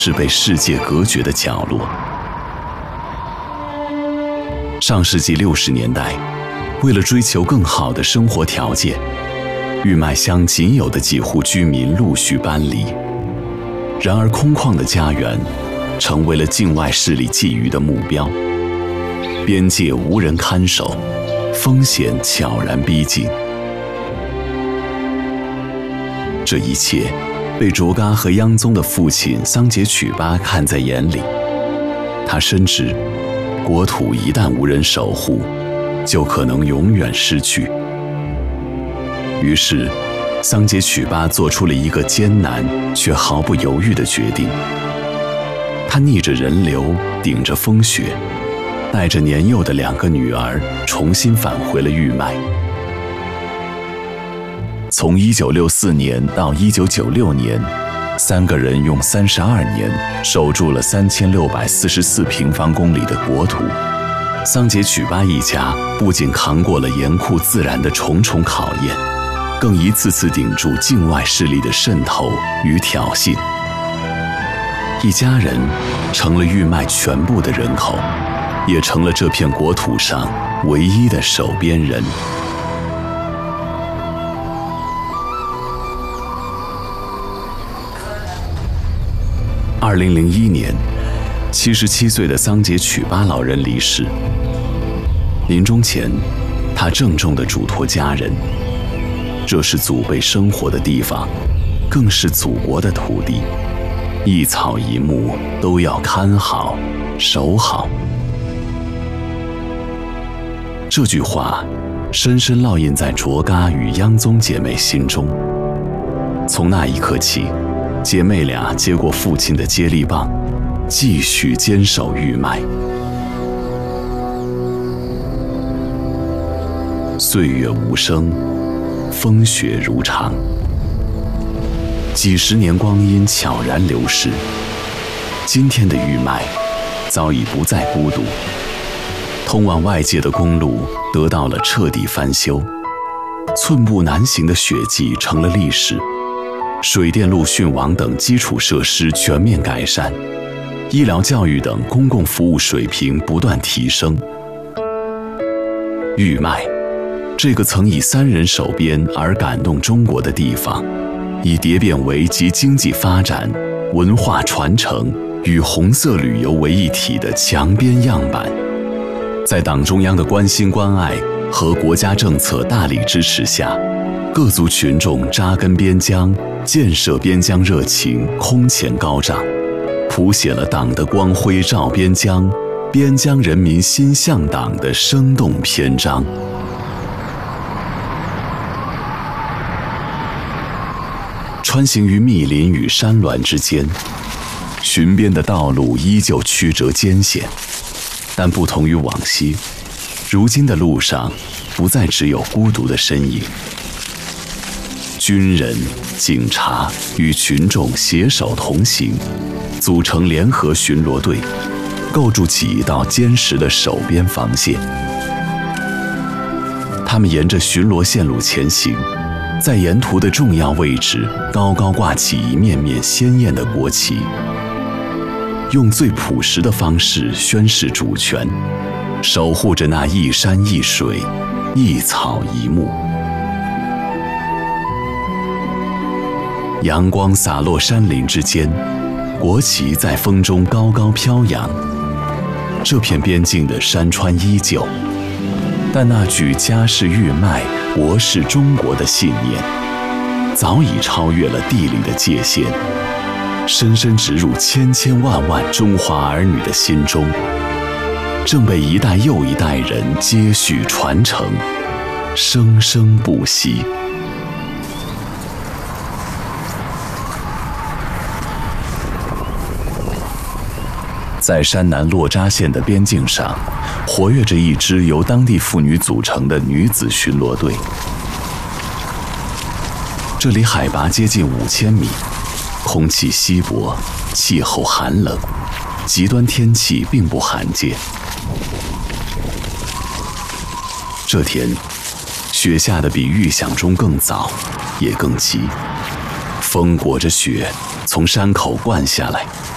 是被世界隔绝的角落。上世纪60年代，为了追求更好的生活条件，玉麦乡仅有的几户居民陆续搬离。然而，空旷的家园成为了境外势力觊觎的目标，边界无人看守，风险悄然逼近。这一切被卓嘎和央宗的父亲桑杰曲巴看在眼里。他深知，国土一旦无人守护，就可能永远失去。于是，桑杰曲巴做出了一个艰难却毫不犹豫的决定。他逆着人流，顶着风雪，带着年幼的2个女儿，重新返回了玉麦。从1964年到1996年，3个人用32年守住了3644平方公里的国土。桑杰曲巴一家不仅扛过了严酷自然的重重考验，更一次次顶住境外势力的渗透与挑衅。一家人成了玉麦全部的人口，也成了这片国土上唯一的守边人。2001年，77岁的桑杰曲巴老人离世。临终前，他郑重地嘱托家人：这是祖辈生活的地方，更是祖国的土地，一草一木都要看好、守好。这句话深深烙印在卓嘎与央宗姐妹心中。从那一刻起，姐妹俩接过父亲的接力棒，继续坚守玉麦。岁月无声，风雪如常，几十年光阴悄然流逝。今天的玉麦早已不再孤独，通往外界的公路得到了彻底翻修，寸步难行的血迹成了历史。水电路讯网等基础设施全面改善，医疗教育等公共服务水平不断提升。玉麦，这个曾以3人守边而感动中国的地方，已蝶变为集经济发展、文化传承与红色旅游为一体的强边样板。在党中央的关心关爱和国家政策大力支持下，各族群众扎根边疆、建设边疆热情空前高涨，谱写了党的光辉照边疆、边疆人民心向党的生动篇章。穿行于密林与山峦之间，巡边的道路依旧曲折艰险，但不同于往昔，如今的路上不再只有孤独的身影。军人、警察与群众携手同行，组成联合巡逻队，构筑起一道坚实的守边防线。他们沿着巡逻线路前行，在沿途的重要位置高高挂起一面面鲜艳的国旗，用最朴实的方式宣示主权，守护着那一山一水、一草一木。阳光洒落山林之间，国旗在风中高高飘扬。这片边境的山川依旧，但那句家是玉麦，国是中国的信念，早已超越了地理的界限，深深植入千千万万中华儿女的心中，正被一代又一代人接续传承，生生不息。在山南洛扎县的边境上，活跃着一支由当地妇女组成的女子巡逻队。这里海拔接近5000米，空气稀薄，气候寒冷，极端天气并不罕见。这天，雪下得比预想中更早，也更急。风裹着雪从山口灌下来，